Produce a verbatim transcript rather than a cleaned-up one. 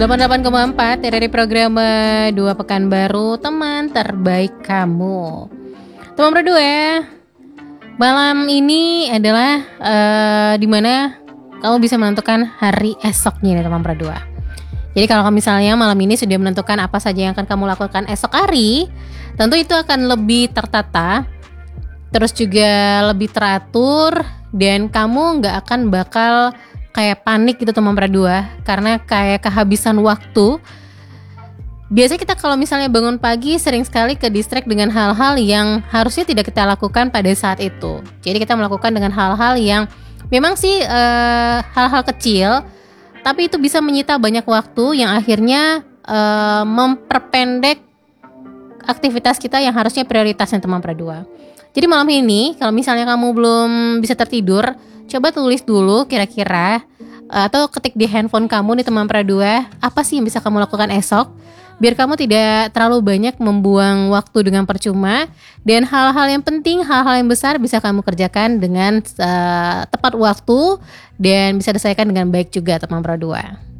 delapan puluh delapan koma empat R R I program dua Pekanbaru, teman terbaik kamu. Teman berdua, malam ini adalah uh, dimana kamu bisa menentukan hari esoknya nih teman berdua. Jadi kalau misalnya malam ini sudah menentukan apa saja yang akan kamu lakukan esok hari, tentu itu akan lebih tertata, terus juga lebih teratur, dan kamu nggak akan bakal kayak panik gitu teman berdua, karena kayak kehabisan waktu. Biasanya kita kalau misalnya bangun pagi sering sekali ke distract dengan hal-hal yang harusnya tidak kita lakukan pada saat itu. Jadi kita melakukan dengan hal-hal yang memang sih uh, hal-hal kecil, tapi itu bisa menyita banyak waktu yang akhirnya uh, memperpendek aktivitas kita yang harusnya prioritasnya teman berdua. Jadi malam ini kalau misalnya kamu belum bisa tertidur, coba tulis dulu kira-kira atau ketik di handphone kamu nih teman berdua, apa sih yang bisa kamu lakukan esok, biar kamu tidak terlalu banyak membuang waktu dengan percuma, dan hal-hal yang penting, hal-hal yang besar bisa kamu kerjakan dengan uh, tepat waktu dan bisa diselesaikan dengan baik juga teman berdua.